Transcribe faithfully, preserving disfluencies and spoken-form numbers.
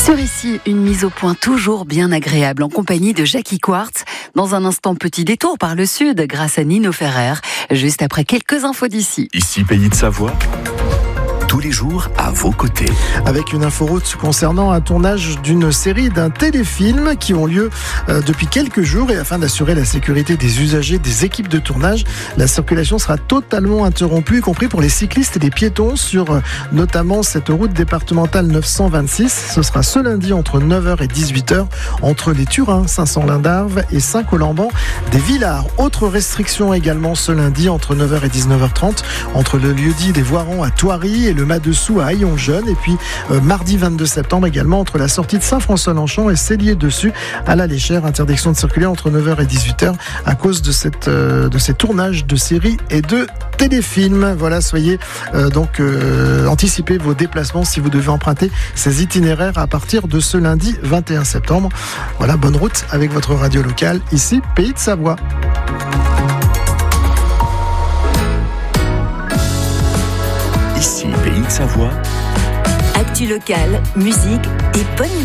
Sur Ici, une mise au point toujours bien agréable en compagnie de Jackie Quartz. Dans un instant, petit détour par le sud grâce à Nino Ferrer, juste après quelques infos d'ici. Ici, Pays de Savoie. Tous les jours à vos côtés. Avec une inforoute concernant un tournage d'une série d'un téléfilm qui ont lieu euh, depuis quelques jours, et afin d'assurer la sécurité des usagers, des équipes de tournage, la circulation sera totalement interrompue, y compris pour les cyclistes et les piétons sur euh, notamment cette route départementale neuf cent vingt-six. Ce sera ce lundi entre neuf heures et dix-huit heures entre les Turins, Saint-Saulin-d'Arves et Saint-Colomban des Villards. Autre restriction également ce lundi entre neuf heures et dix-neuf heures trente entre le lieu-dit des Voirons à Thoiry et le Mas-Dessous à Haillon-Jeune, et puis euh, mardi vingt-deux septembre également entre la sortie de Saint-François-Longchamp et Célier-Dessus à la Léchère. Interdiction de circuler entre neuf heures et dix-huit heures à cause de, cette, euh, de ces tournages de séries et de téléfilms. Voilà, soyez euh, donc euh, anticipez vos déplacements si vous devez emprunter ces itinéraires à partir de ce lundi vingt et un septembre. Voilà, bonne route avec votre radio locale, ici Pays de Savoie. Ici, Pays de Savoie. Actu locale, musique et bonne